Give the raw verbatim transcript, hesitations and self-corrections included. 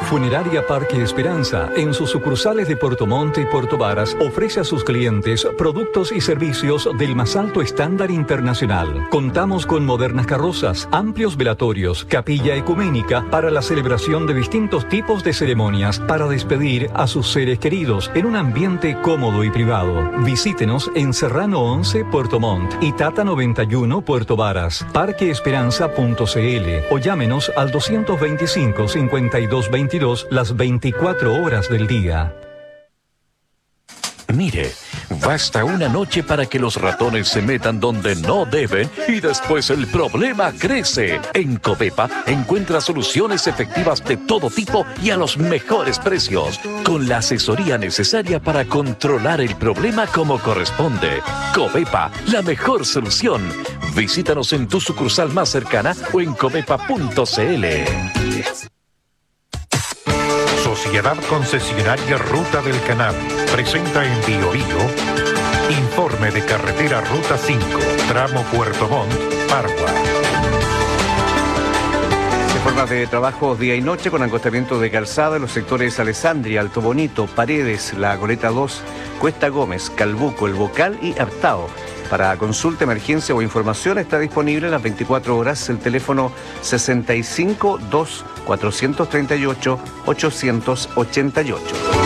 Funeraria Parque Esperanza, en sus sucursales de Puerto Montt y Puerto Varas, ofrece a sus clientes productos y servicios del más alto estándar internacional. Contamos con modernas carrozas, amplios velatorios, capilla ecuménica para la celebración de distintos tipos de ceremonias para despedir a sus seres queridos en un ambiente cómodo y privado. Visítenos en Serrano once, Puerto Montt y Tata noventa y uno, Puerto Varas. parque esperanza punto c l o llámenos al doscientos veinticinco, cincuenta y dos veintidós las veinticuatro horas del día. Mire, basta una noche para que los ratones se metan donde no deben y después el problema crece. En Covepa encuentra soluciones efectivas de todo tipo y a los mejores precios, con la asesoría necesaria para controlar el problema como corresponde. Covepa, la mejor solución. Visítanos en tu sucursal más cercana o en covepa punto c l. Sociedad Concesionaria Ruta del Canal presenta en Bio Bio informe de carretera Ruta cinco, tramo Puerto Montt, Pargua. Jornadas de trabajo día y noche con acostamiento de calzada en los sectores Alessandria, Alto Bonito, Paredes, La Goleta dos, Cuesta Gómez, Calbuco, El Bocal y Artao. Para consulta, emergencia o información está disponible las veinticuatro horas el teléfono sesenta y cinco, dos, cuatrocientos treinta y ocho, ochocientos ochenta y ocho.